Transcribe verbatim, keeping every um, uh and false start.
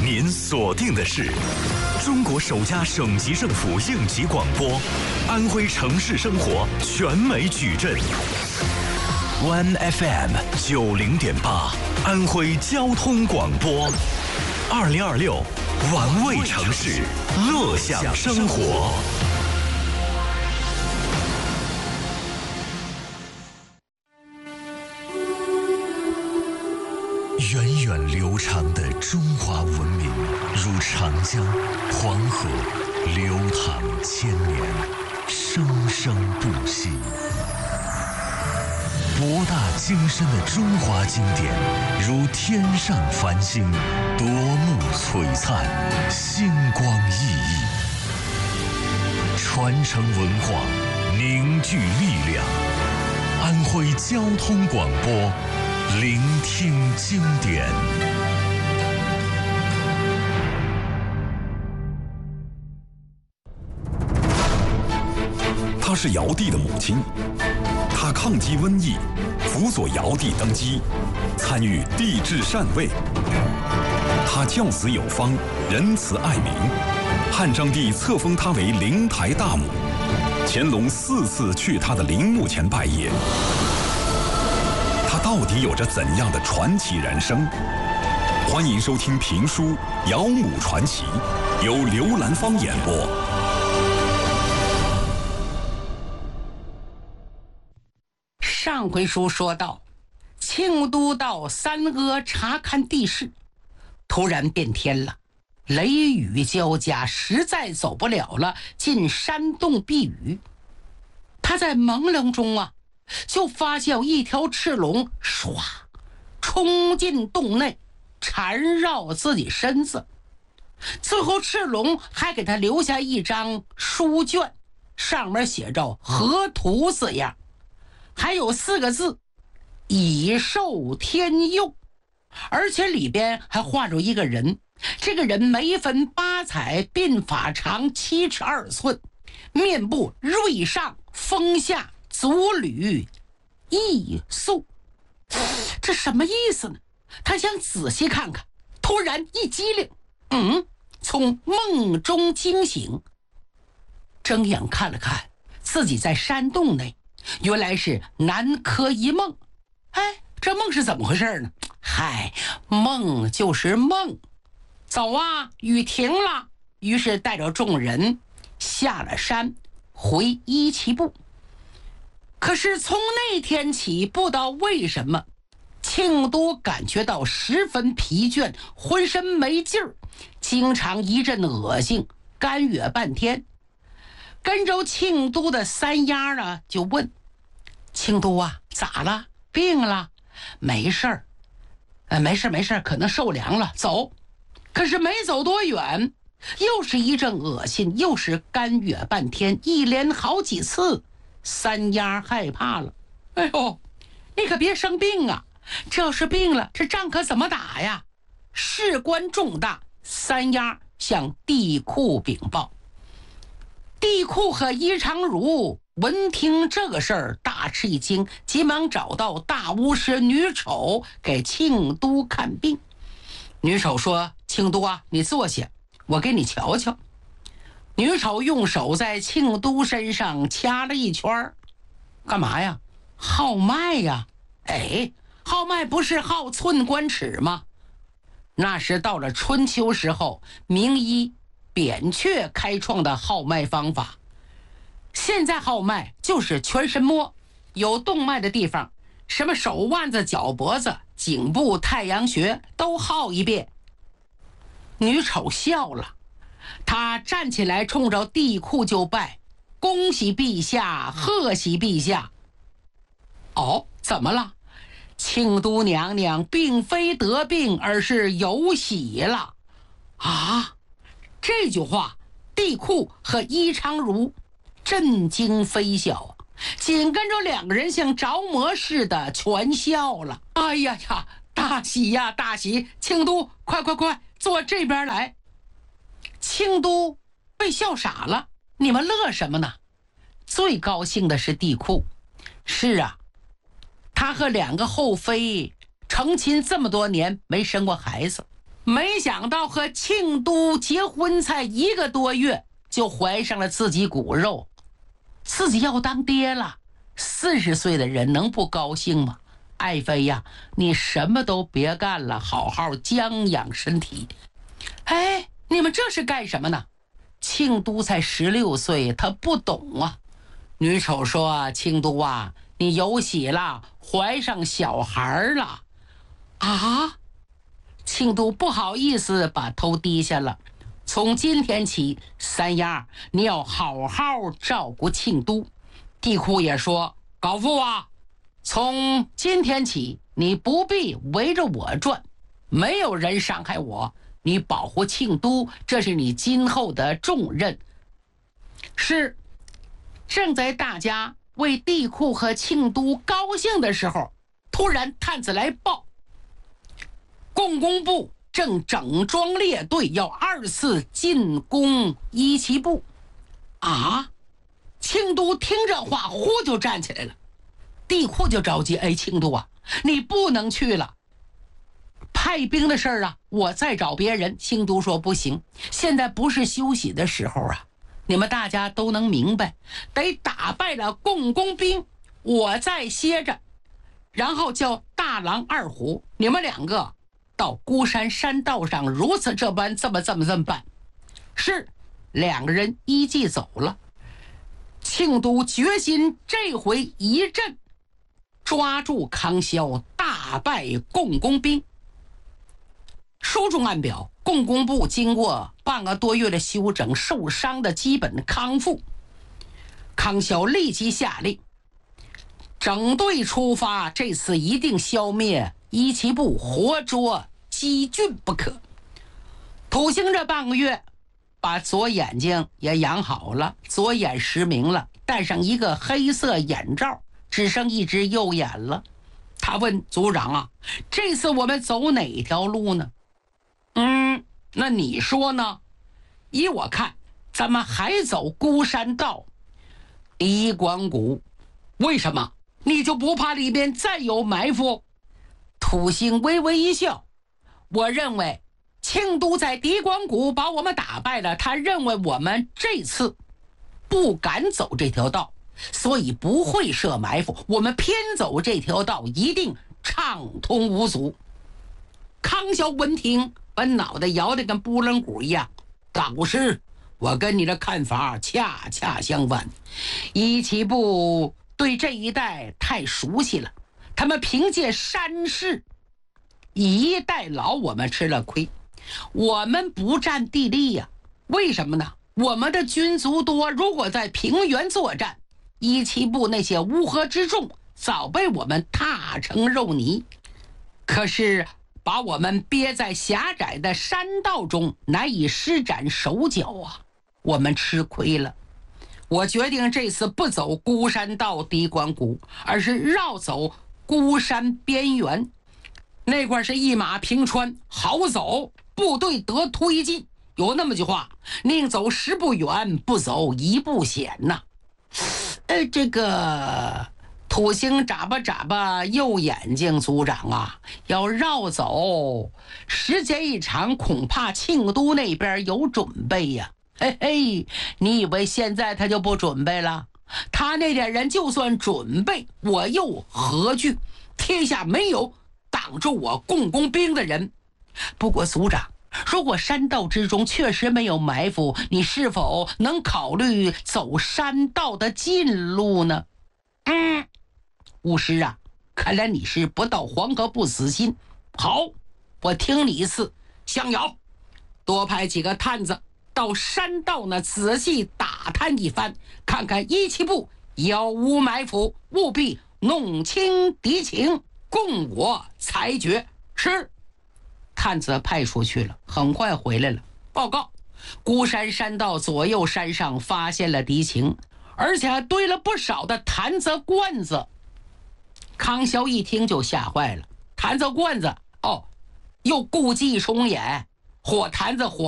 您锁定的是中国首家省级政府应急广播，安徽城市生活全美矩阵 ，One F M 九零点八，安徽交通广播，二零二六玩味城市，乐享生活。源远流长的中华文明，如长江、黄河，流淌千年，生生不息。博大精深的中华经典，如天上繁星，夺目璀璨，星光熠熠。传承文化，凝聚力量。安徽交通广播，聆听经典。 她是尧帝的母亲，她抗击瘟疫，辅佐尧帝登基，参与帝制禅位。她教子有方，仁慈爱民，汉章帝册封她为灵台大母，乾隆四次去她的陵墓前拜谒。她到底有着怎样的传奇人生？欢迎收听评书《尧母传奇》，由刘兰芳演播。 上回书说到，庆都到三阿查看地势，突然变天了，雷雨交加，实在走不了了，进山洞避雨。他在朦胧中啊，就发现一条赤龙唰冲进洞内，缠绕自己身子。最后赤龙还给他留下一张书卷，上面写着河图字样，还有四个字以受天佑，而且里边还画着一个人，这个人眉分八彩，鬓发长七尺二寸，面部锐上峰下，足履异素。这什么意思呢？他想仔细看看，突然一激灵，嗯，从梦中惊醒，睁眼看了看自己在山洞内，原来是南柯一梦。哎，这梦是怎么回事呢？嗨，梦就是梦。走啊，雨停了。于是带着众人下了山，回一旗部。可是从那天起，不知道为什么，庆都感觉到十分疲倦，浑身没劲儿，经常一阵恶心，干哕半天。跟着庆都的三丫呢，就问庆都啊，咋了？病了？没事儿，呃，没事没事，可能受凉了，走。可是没走多远，又是一阵恶心，又是干哕半天，一连好几次。三丫害怕了，哎呦，你可别生病啊！这要是病了，这仗可怎么打呀？事关重大，三丫向地库禀报。地库和伊长儒闻听这个事儿，大吃一惊，急忙找到大巫师女丑给庆都看病。女丑说：“庆都啊，你坐下，我给你瞧瞧。”女丑用手在庆都身上掐了一圈，干嘛呀？号脉呀！哎，号脉不是号寸关尺吗？那是到了春秋时候，名医扁鹊开创的号脉方法。现在号脉就是全身摸，有动脉的地方，什么手腕子、脚脖子、颈部、太阳穴都号一遍。女丑笑了，她站起来冲着地库就拜：“恭喜陛下，贺喜陛下。”哦，怎么了？庆都娘娘并非得病，而是有喜了。啊，这句话地库和伊长儒震惊非小，紧跟着两个人像着魔似的全笑了。哎呀呀，大喜呀大喜！庆都，快快快坐这边来。庆都被笑傻了，你们乐什么呢？最高兴的是地库。是啊，他和两个后妃成亲这么多年没生过孩子， 没想到和庆都结婚才一个多月，就怀上了自己骨肉，自己要当爹了。四十岁的人能不高兴吗？爱妃呀，你什么都别干了，好好将养身体。哎，你们这是干什么呢？庆都才十六岁，他不懂啊。女丑说：“庆都啊，你有喜了，怀上小孩了。”啊！庆都不好意思把头低下了。从今天起，三丫你要好好照顾庆都。地库也说：“高父啊，从今天起你不必围着我转，没有人伤害我，你保护庆都，这是你今后的重任。”是。正在大家为地库和庆都高兴的时候，突然探子来报，共工部正整装列队要二次进攻一旗部。啊！庆都听这话，呼就站起来了。地库就着急：“哎，庆都啊，你不能去了，派兵的事儿啊，我再找别人。”庆都说：“不行，现在不是休息的时候啊。你们大家都能明白，得打败了共工兵，我再歇着，然后叫大狼二虎，你们两个到孤山山道上如此这般这么这么这么办。”是。两个人依计走了。庆都决心这回一阵抓住康萧，大败共工兵。书中暗表，共工部经过半个多月的休整，受伤的基本康复。康萧立即下令，整队出发，这次一定消灭一旗部，活捉激郡不可。土星这半个月，把左眼睛也养好了，左眼失明了，戴上一个黑色眼罩，只剩一只右眼了。他问组长啊，这次我们走哪条路呢？嗯，那你说呢？依我看，咱们还走孤山道、敌关谷。为什么？你就不怕里边再有埋伏？土星微微一笑，我认为庆都在敌关谷把我们打败了，他认为我们这次不敢走这条道，所以不会设埋伏，我们偏走这条道一定畅通无阻。康萧闻听，把脑袋摇得跟拨浪鼓一样。导师，我跟你的看法恰恰相反。一旗部对这一带太熟悉了，他们凭借山势以逸待劳，我们吃了亏。我们不占地利呀、啊，为什么呢？我们的军卒多，如果在平原作战，一旗部那些乌合之众早被我们踏成肉泥。可是把我们憋在狭窄的山道中，难以施展手脚啊，我们吃亏了。我决定这次不走孤山道敌关谷，而是绕走孤山边缘，那块是一马平川，好走，部队得推进。有那么句话，宁走十步远，不走一步险呐。呃，这个土星眨巴眨巴右眼睛，组长啊，要绕走，时间一长，恐怕庆都那边有准备呀。嘿嘿，你以为现在他就不准备了？他那点人就算准备，我又何惧？天下没有挡住我共工兵的人。不过组长，如果山道之中确实没有埋伏，你是否能考虑走山道的近路呢？嗯，巫师啊，看来你是不到黄河不死心。好，我听你一次。相瑶，多派几个探子到山道那仔细打探一番，看看一旗部有无埋伏，务必弄清敌情，供我裁决。是。探子派出去了，很快回来了，报告孤山山道左右山上发现了敌情，而且还堆了不少的坛子罐子。康萧一听就吓坏了，坛子罐子，哦，又故伎重演，火坛子火